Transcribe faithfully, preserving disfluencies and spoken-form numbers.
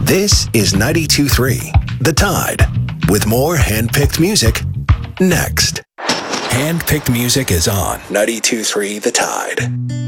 This is ninety-two point three The Tide, with more hand-picked music next. Hand-picked music is on ninety-two point three The Tide.